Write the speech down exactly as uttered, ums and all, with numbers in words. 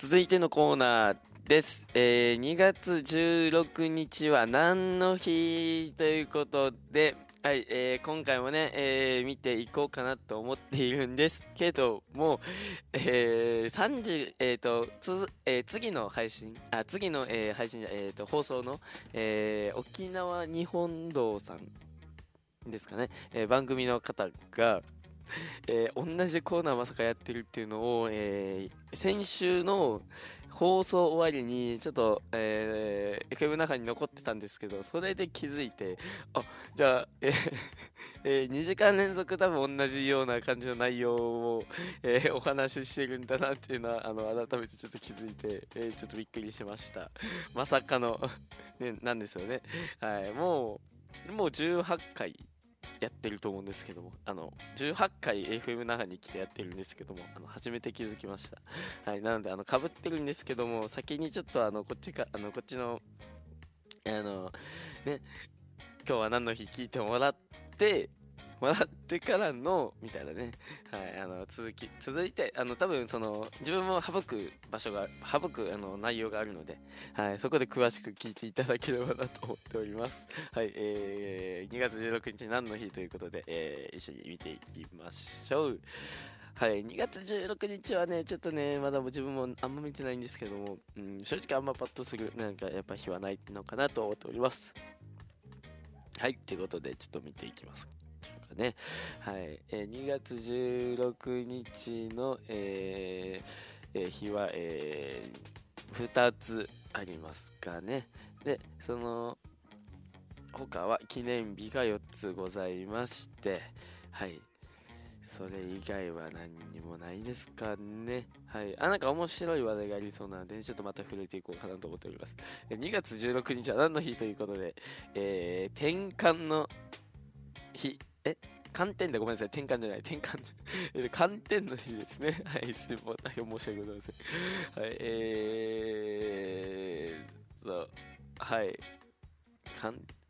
続いてのコーナーです。えー、にがつじゅうろくにちは何の日ということで、はい、えー、今回もね、えー、見ていこうかなと思っているんですけども、えー、さんじゅう、えーと、つ、えー次の配信、あ、次の、えー配信じゃ、えーと、放送の、えー沖縄日本堂さんですかね、えー番組の方が、えー同じコーナーまさかやってるっていうのを、えー先週の放送終わりにちょっと、えー、エフエム の中に残ってたんですけど、それで気づいて、あ、じゃあ、えーえーにじかん連続多分同じような感じの内容を、えーお話ししてるんだなっていうのは、あの、改めてちょっと気づいて、えーちょっとびっくりしました。まさかのね、なんですよね。はい、もう、もうじゅうはちかいやってると思うんですけども、あの、じゅうはちかい エフエム 那覇に来てやってるんですけども、あの、初めて気づきました。はい、なので、あの、被ってるんですけども、先にちょっとあの、こっちか、あの、こっちの、あの、ね、今日は何の日聞いてもらって、もらってからの、みたいなね。はい、あの、続き、続いて、あの、多分その、自分も省く場所が、省く、あの、内容があるので、はい、そこで詳しく聞いていただければなと思っております。はい、えー、にがつじゅうろくにち何の日ということで、えー、一緒に見ていきましょう。はい、にがつじゅうろくにちはね、ちょっとね、まだ自分もあんま見てないんですけども、うん、正直あんまパッとする、なんかやっぱ日はないのかなと思っております。はい、ということで、ちょっと見ていきます。かね。はい。えーにがつじゅうろくにちの、えーえー日は、えーふたつありますかね。で、その他は記念日がよっつございまして、はい。それ以外は何にもないですかね。はい。あ、なんか面白い話題がありそうなので、ちょっとまた触れていこうかなと思っております。えにがつじゅうろくにちは何の日ということで、えー、転換の日、え寒天でごめんなさい。転換じゃない。転換じゃない。寒天の日ですね。はい。すいません。申し訳ございません。はい。えーっと、はい。寒